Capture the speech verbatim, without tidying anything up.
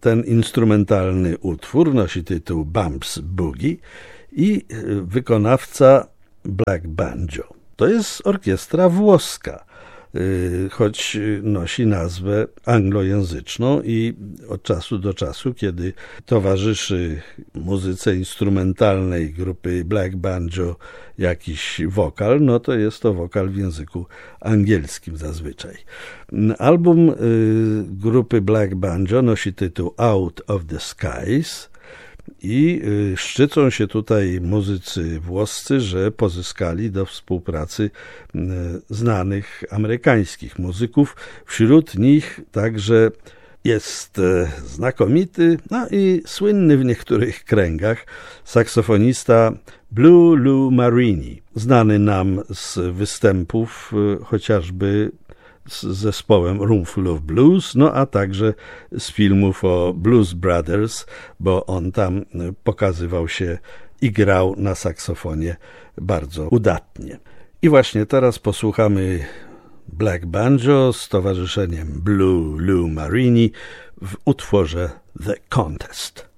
ten instrumentalny utwór nosi tytuł Bumps Boogie i wykonawca Black Banjo. To jest orkiestra włoska, choć nosi nazwę anglojęzyczną i od czasu do czasu, kiedy towarzyszy muzyce instrumentalnej grupy Black Banjo jakiś wokal, no to jest to wokal w języku angielskim zazwyczaj. Album grupy Black Banjo nosi tytuł Out of the Skies i szczycą się tutaj muzycy włoscy, że pozyskali do współpracy znanych amerykańskich muzyków. Wśród nich także jest znakomity, no i słynny w niektórych kręgach saksofonista Blue Lou Marini, znany nam z występów chociażby z zespołem Roomful of Blues, no a także z filmów o Blues Brothers, bo on tam pokazywał się i grał na saksofonie bardzo udatnie. I właśnie teraz posłuchamy Black Banjo z towarzyszeniem Blue Lou Marini w utworze The Contest.